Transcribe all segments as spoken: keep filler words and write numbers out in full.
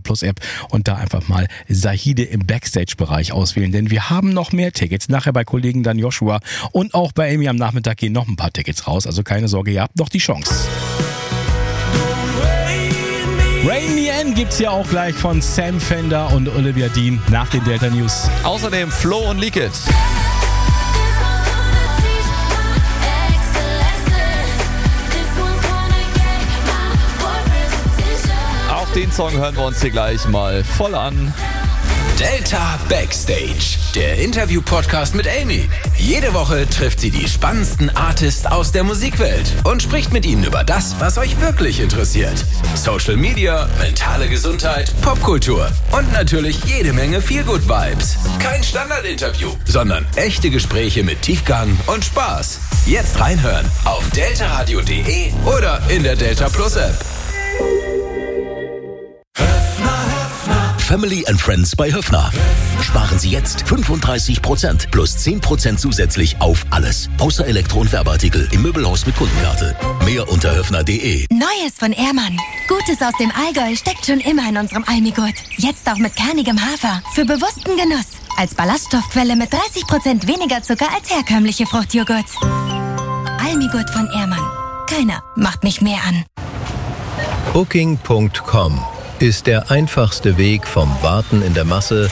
Plus App und da einfach mal Zahide im Backstage-Bereich auswählen, denn wir haben noch mehr Tickets. Nachher bei Kollegen dann Joshua und auch bei Amy am Nachmittag gehen noch ein paar Tickets raus, also keine Sorge, ihr habt noch die Chance. Rain Me In gibt's ja auch gleich von Sam Fender und Olivia Dean nach den Delta News. Außerdem Flo und Leak It. Auch den Song hören wir uns hier gleich mal voll an. Delta Backstage, der Interview-Podcast mit Amy. Jede Woche trifft sie die spannendsten Artists aus der Musikwelt und spricht mit ihnen über das, was euch wirklich interessiert. Social Media, mentale Gesundheit, Popkultur und natürlich jede Menge Feel-Good-Vibes. Kein Standard-Interview, sondern echte Gespräche mit Tiefgang und Spaß. Jetzt reinhören auf deltaradio punkt de oder in der Delta Plus App. Family and Friends bei Höffner. Sparen Sie jetzt fünfunddreißig Prozent plus zehn Prozent zusätzlich auf alles. Außer Elektro- und Werbeartikel im Möbelhaus mit Kundenkarte. Mehr unter höffner punkt de. Neues von Ehrmann. Gutes aus dem Allgäu steckt schon immer in unserem Almigurt. Jetzt auch mit kernigem Hafer. Für bewussten Genuss. Als Ballaststoffquelle mit dreißig Prozent weniger Zucker als herkömmliche Fruchtjoghurts. Almigurt von Ehrmann. Keiner macht mich mehr an. Booking Punkt com ist der einfachste Weg vom Warten in der Masse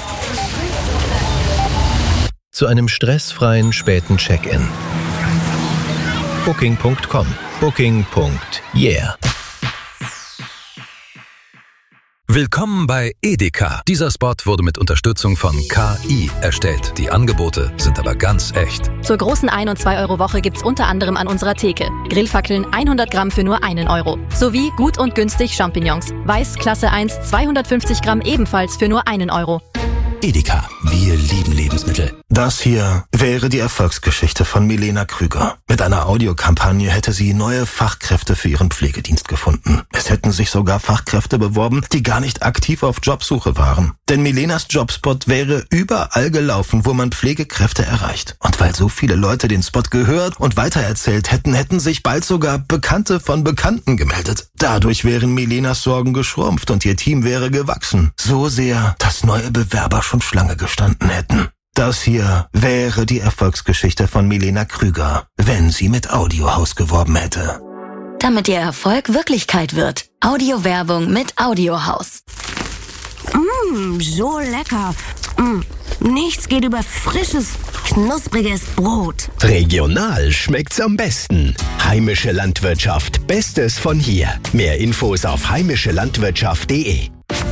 zu einem stressfreien späten Check-in. Booking Punkt com. Booking. Yeah. Willkommen bei Edeka. Dieser Spot wurde mit Unterstützung von K I erstellt. Die Angebote sind aber ganz echt. Zur großen ein- und zwei Euro Woche gibt's unter anderem an unserer Theke Grillfackeln hundert Gramm für nur einen Euro. Sowie gut und günstig Champignons. Weiß Klasse eins zweihundertfünfzig Gramm ebenfalls für nur einen Euro. Edeka. Wir lieben Lebensmittel. Das hier wäre die Erfolgsgeschichte von Milena Krüger. Mit einer Audiokampagne hätte sie neue Fachkräfte für ihren Pflegedienst gefunden. Es hätten sich sogar Fachkräfte beworben, die gar nicht aktiv auf Jobsuche waren. Denn Milenas Jobspot wäre überall gelaufen, wo man Pflegekräfte erreicht. Und weil so viele Leute den Spot gehört und weitererzählt hätten, hätten sich bald sogar Bekannte von Bekannten gemeldet. Dadurch wären Milenas Sorgen geschrumpft und ihr Team wäre gewachsen. So sehr, dass neue Bewerber schon Schlange gestanden hätten. Das hier wäre die Erfolgsgeschichte von Milena Krüger, wenn sie mit Audiohaus geworben hätte. Damit ihr Erfolg Wirklichkeit wird. Audiowerbung mit Audiohaus. Mmm, so lecker. Mm, nichts geht über frisches, knuspriges Brot. Regional schmeckt's am besten. Heimische Landwirtschaft, Bestes von hier. Mehr Infos auf heimische landwirtschaft punkt de.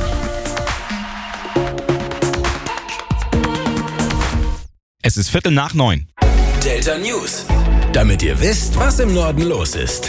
Es ist Viertel nach neun. Delta News, damit ihr wisst, was im Norden los ist.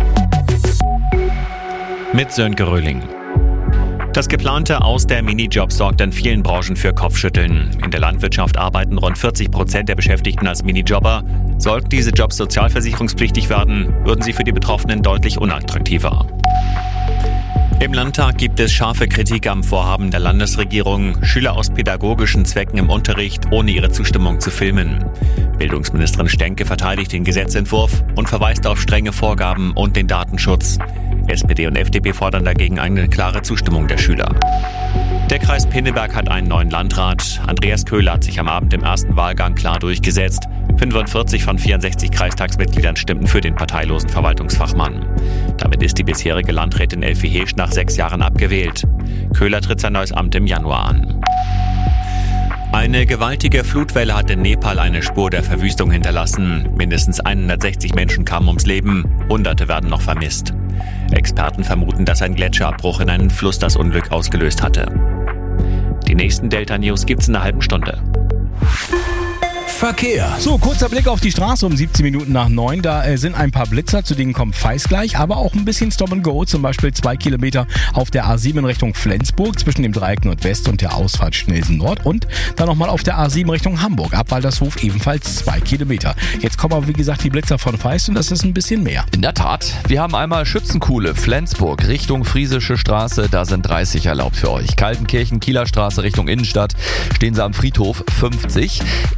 Mit Sönke Röhling. Das geplante Aus der Minijobs sorgt in vielen Branchen für Kopfschütteln. In der Landwirtschaft arbeiten rund vierzig Prozent der Beschäftigten als Minijobber. Sollten diese Jobs sozialversicherungspflichtig werden, würden sie für die Betroffenen deutlich unattraktiver. Im Landtag gibt es scharfe Kritik am Vorhaben der Landesregierung, Schüler aus pädagogischen Zwecken im Unterricht ohne ihre Zustimmung zu filmen. Bildungsministerin Stenke verteidigt den Gesetzentwurf und verweist auf strenge Vorgaben und den Datenschutz. S P D und F D P fordern dagegen eine klare Zustimmung der Schüler. Der Kreis Pinneberg hat einen neuen Landrat. Andreas Köhler hat sich am Abend im ersten Wahlgang klar durchgesetzt. fünfundvierzig von vierundsechzig Kreistagsmitgliedern stimmten für den parteilosen Verwaltungsfachmann. Damit ist die bisherige Landrätin Elfie Heesch nach sechs Jahren abgewählt. Köhler tritt sein neues Amt im Januar an. Eine gewaltige Flutwelle hat in Nepal eine Spur der Verwüstung hinterlassen. Mindestens hundertsechzig Menschen kamen ums Leben, Hunderte werden noch vermisst. Experten vermuten, dass ein Gletscherabbruch in einen Fluss das Unglück ausgelöst hatte. Die nächsten Delta News gibt's in einer halben Stunde. Verkehr. So, kurzer Blick auf die Straße um siebzehn Minuten nach neun. Da äh, sind ein paar Blitzer, zu denen kommt Feist gleich, aber auch ein bisschen Stop and Go. Zum Beispiel zwei Kilometer auf der A sieben in Richtung Flensburg zwischen dem Dreieck Nordwest und der Ausfahrt Schnelsen Nord. Und dann nochmal auf der A sieben Richtung Hamburg. Ab Waltershof ebenfalls zwei Kilometer. Jetzt kommen aber wie gesagt die Blitzer von Feist und das ist ein bisschen mehr. In der Tat, wir haben einmal Schützenkuhle, Flensburg Richtung Friesische Straße, da sind dreißig erlaubt für euch. Kaltenkirchen, Kieler Straße Richtung Innenstadt, stehen sie am Friedhof fünfzig. Ebenso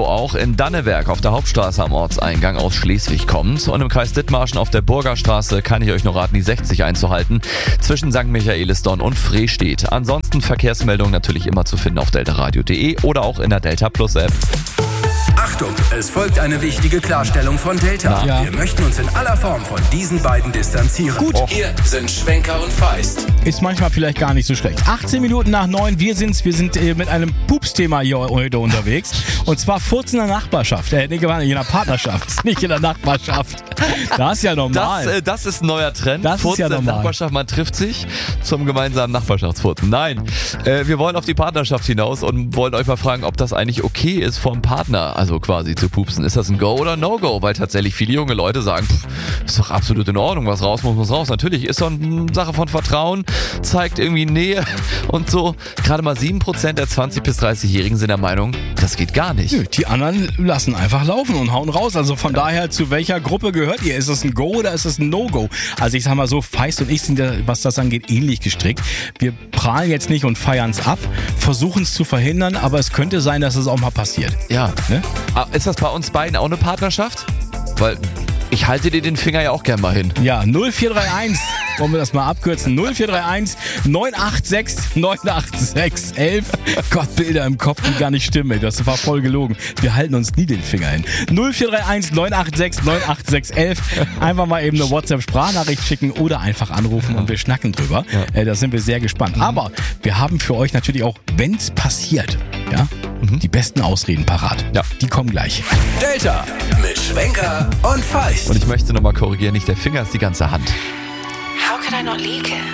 so auch in Danneberg auf der Hauptstraße am Ortseingang aus Schleswig kommt. Und im Kreis Dithmarschen auf der Burgerstraße kann ich euch nur raten, die sechzig einzuhalten, zwischen Sankt Michaelisdorf und Frestedt. Ansonsten Verkehrsmeldungen natürlich immer zu finden auf deltaradio punkt de oder auch in der Delta Plus App. Achtung, es folgt eine wichtige Klarstellung von Delta. Ja. Wir möchten uns in aller Form von diesen beiden distanzieren. Gut. Hier sind Schwenker und Feist. Ist manchmal vielleicht gar nicht so schlecht. achtzehn Minuten nach neun, wir sind's. Wir sind äh, mit einem Pups-Thema hier heute unterwegs. Und zwar Furzen in der Nachbarschaft. Äh, nee, in der Partnerschaft, nicht in der Nachbarschaft. Das ist ja normal. Das, äh, das ist ein neuer Trend. Das Furzen ist ja in normal. Nachbarschaft, man trifft sich zum gemeinsamen Nachbarschaftsfurzen. Nein, äh, wir wollen auf die Partnerschaft hinaus und wollen euch mal fragen, ob das eigentlich okay ist vom Partner, also quasi zu pupsen. Ist das ein Go oder No-Go? Weil tatsächlich viele junge Leute sagen, pff, ist doch absolut in Ordnung, was raus muss, muss raus. Natürlich ist so eine Sache von Vertrauen, zeigt irgendwie Nähe und so. Gerade mal sieben Prozent der zwanzig- bis dreißigjährigen sind der Meinung, das geht gar nicht. Nö, die anderen lassen einfach laufen und hauen raus. Also von ja. daher, zu welcher Gruppe gehört ihr? Ist es ein Go oder ist es ein No-Go? Also ich sag mal so, Feist und ich sind ja, was das angeht, ähnlich gestrickt. Wir prahlen jetzt nicht und feiern es ab, versuchen es zu verhindern, aber es könnte sein, dass es auch mal passiert. Ja. Ne? Ist das bei uns beiden auch eine Partnerschaft? Weil ich halte dir den Finger ja auch gern mal hin. Ja, null vier drei eins, wollen wir das mal abkürzen, null vier drei eins neun acht sechs neun acht sechs elf. Gott, Bilder im Kopf, die gar nicht stimmen, ey. Das war voll gelogen. Wir halten uns nie den Finger hin. null vier drei eins neun acht sechs neun acht sechs elf. Einfach mal eben eine WhatsApp-Sprachnachricht schicken oder einfach anrufen und wir schnacken drüber. Ja. Äh, da sind wir sehr gespannt. Mhm. Aber wir haben für euch natürlich auch, wenn's passiert, ja, mhm. die besten Ausreden parat. Ja. Die kommen gleich. Delta mit Schwenker und Feist. Und ich möchte nochmal korrigieren, nicht der Finger, ist die ganze Hand. How could I not leak it?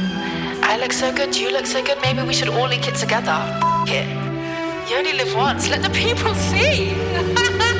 I look so good, you look so good, maybe we should all leak it together. F- it. You only live once, let the people see.